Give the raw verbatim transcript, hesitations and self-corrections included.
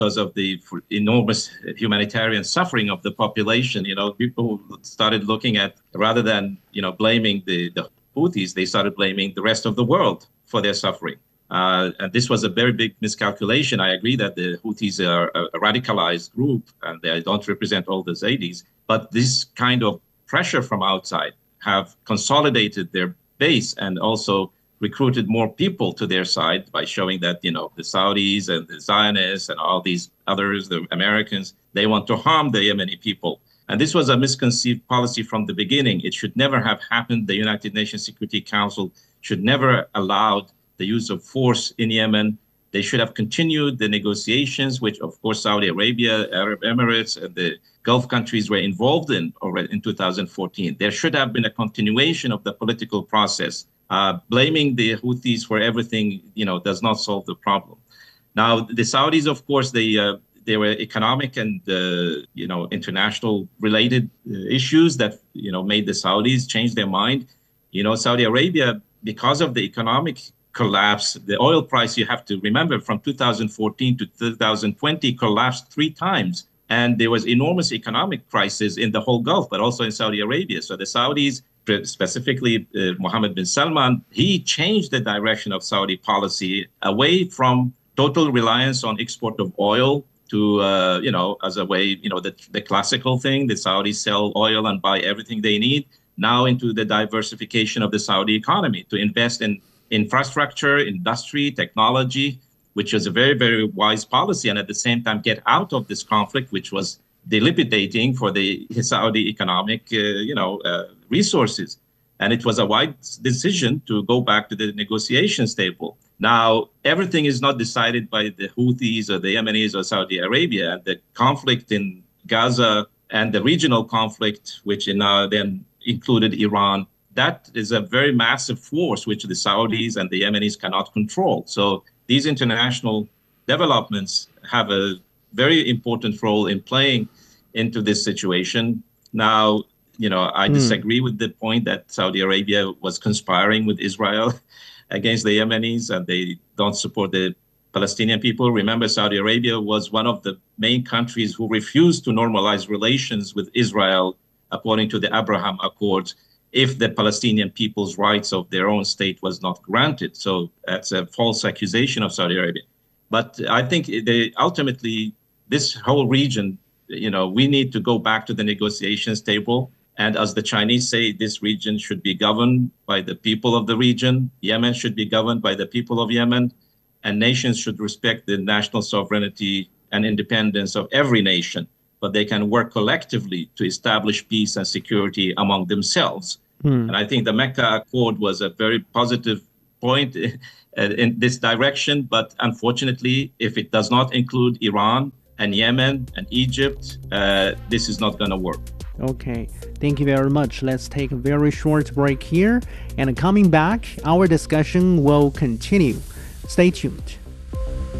because of the enormous humanitarian suffering of the population. You know, people started looking at, rather than, you know, blaming the, the Houthis, they started blaming the rest of the world for their suffering. Uh, and this was a very big miscalculation. I agree that the Houthis are a, a radicalized group and they don't represent all the Zaydis. But this kind of pressure from outside have consolidated their base and also recruited more people to their side by showing that, you know, the Saudis and the Zionists and all these others, the Americans, they want to harm the Yemeni people. And this was a misconceived policy from the beginning. It should never have happened. The United Nations Security Council should never allowed the use of force in Yemen. They should have continued the negotiations, which, of course, Saudi Arabia, Arab Emirates, and the Gulf countries were involved in already in two thousand fourteen. There should have been a continuation of the political process. Uh, blaming the Houthis for everything, you know, does not solve the problem. Now, the Saudis, of course, they uh, there were economic and uh, you know international related uh, issues that you know made the Saudis change their mind. You know, Saudi Arabia, because of the economic collapse, the oil price, you have to remember, from two thousand fourteen to two thousand twenty collapsed three times. And there was enormous economic crisis in the whole Gulf, but also in Saudi Arabia. So the Saudis, specifically uh, Mohammed bin Salman, he changed the direction of Saudi policy away from total reliance on export of oil to, uh, you know, as a way, you know, the, the classical thing, the Saudis sell oil and buy everything they need, now into the diversification of the Saudi economy to invest in infrastructure, industry, technology, which is a very, very wise policy. And at the same time, get out of this conflict, which was dilapidating for the Saudi economic, uh, you know, uh, resources. And it was a wise decision to go back to the negotiations table. Now, everything is not decided by the Houthis or the Yemenis or Saudi Arabia. And the conflict in Gaza and the regional conflict, which in, uh, then included Iran, that is a very massive force which the Saudis and the Yemenis cannot control. So these international developments have a very important role in playing into this situation. Now, you know, I mm. disagree with the point that Saudi Arabia was conspiring with Israel against the Yemenis and they don't support the Palestinian people. Remember, Saudi Arabia was one of the main countries who refused to normalize relations with Israel according to the Abraham Accords if the Palestinian people's rights of their own state was not granted. So that's a false accusation of Saudi Arabia. But I think they ultimately, this whole region, you know, we need to go back to the negotiations table. And as the Chinese say, this region should be governed by the people of the region. Yemen should be governed by the people of Yemen. And nations should respect the national sovereignty and independence of every nation. But they can work collectively to establish peace and security among themselves. Hmm. And I think the Mecca Accord was a very positive point in this direction. But unfortunately, if it does not include Iran and Yemen and Egypt, uh, this is not going to work. Okay, thank you very much. Let's take a very short break here. And coming back, our discussion will continue. Stay tuned.